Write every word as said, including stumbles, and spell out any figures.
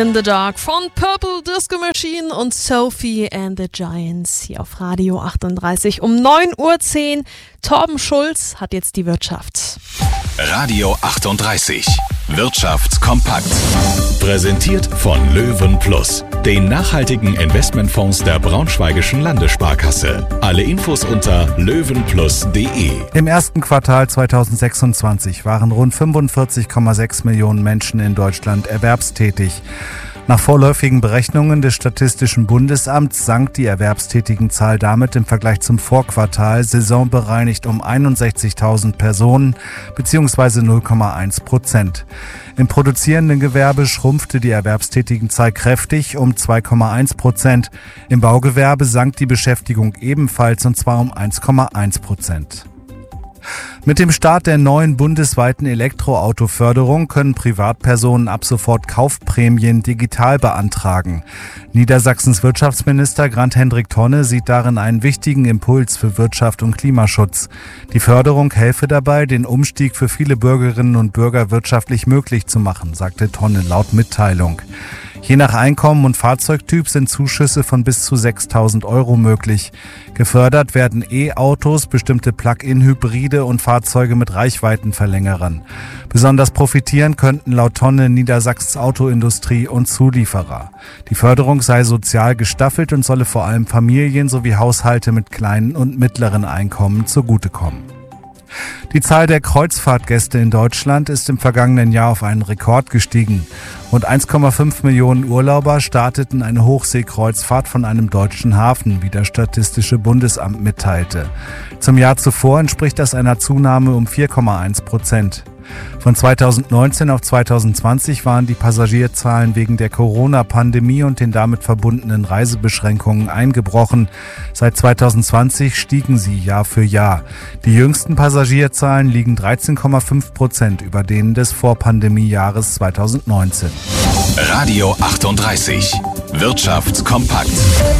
In the Dark von Purple Disco Machine und Sophie and the Giants hier auf Radio achtunddreißig um neun Uhr zehn. Torben Schulz hat jetzt die Wirtschaft. Radio achtunddreißig. Wirtschaftskompakt. Präsentiert von Löwen Plus, den nachhaltigen Investmentfonds der Braunschweigischen Landessparkasse. Alle Infos unter löwenplus punkt de. Im ersten Quartal zweitausendsechsundzwanzig waren rund fünfundvierzig Komma sechs Millionen Menschen in Deutschland erwerbstätig. Nach vorläufigen Berechnungen des Statistischen Bundesamts sank die Erwerbstätigenzahl damit im Vergleich zum Vorquartal saisonbereinigt um einundsechzigtausend Personen bzw. null Komma eins Prozent. Im produzierenden Gewerbe schrumpfte die Erwerbstätigenzahl kräftig um zwei Komma eins Prozent. Im Baugewerbe sank die Beschäftigung ebenfalls und zwar um eins Komma eins Prozent. Mit dem Start der neuen bundesweiten Elektroautoförderung können Privatpersonen ab sofort Kaufprämien digital beantragen. Niedersachsens Wirtschaftsminister Grant-Hendrik Tonne sieht darin einen wichtigen Impuls für Wirtschaft und Klimaschutz. Die Förderung helfe dabei, den Umstieg für viele Bürgerinnen und Bürger wirtschaftlich möglich zu machen, sagte Tonne laut Mitteilung. Je nach Einkommen und Fahrzeugtyp sind Zuschüsse von bis zu sechstausend Euro möglich. Gefördert werden E-Autos, bestimmte Plug-in-Hybride und Fahrzeuge mit Reichweitenverlängerern. Besonders profitieren könnten laut Tonne Niedersachsens Autoindustrie und Zulieferer. Die Förderung sei sozial gestaffelt und solle vor allem Familien sowie Haushalte mit kleinen und mittleren Einkommen zugutekommen. Die Zahl der Kreuzfahrtgäste in Deutschland ist im vergangenen Jahr auf einen Rekord gestiegen. Rund eins Komma fünf Millionen Urlauber starteten eine Hochseekreuzfahrt von einem deutschen Hafen, wie das Statistische Bundesamt mitteilte. Zum Jahr zuvor entspricht das einer Zunahme um vier Komma eins Prozent. Von zweitausendneunzehn auf zweitausendzwanzig waren die Passagierzahlen wegen der Corona-Pandemie und den damit verbundenen Reisebeschränkungen eingebrochen. Seit zweitausendzwanzig stiegen sie Jahr für Jahr. Die jüngsten Passagierzahlen liegen dreizehn Komma fünf Prozent über denen des Vorpandemiejahres zweitausendneunzehn. Radio achtunddreißig. Wirtschaftskompakt.